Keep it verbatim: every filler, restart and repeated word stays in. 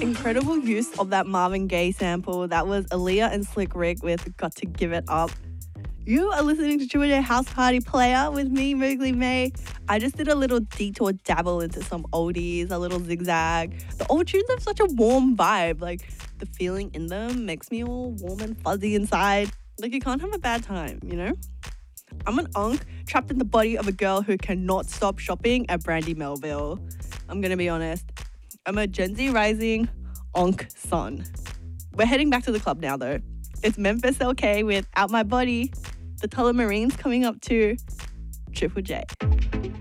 incredible use of that Marvin Gaye sample. That was Aaliyah and Slick Rick with Got to Give It Up. You are listening to Triple J House Party Player with me, Mowgli May. I just did a little detour dabble into some oldies, a little zigzag. The old tunes have such a warm vibe. Like, the feeling in them makes me all warm and fuzzy inside. Like, you can't have a bad time, you know? I'm an unk trapped in the body of a girl who cannot stop shopping at Brandy Melville. I'm gonna be honest. I'm a Gen Z rising unk son. We're heading back to the club now, though. It's Memphis L K with Out My Body. The Tullamarines coming up to Triple J.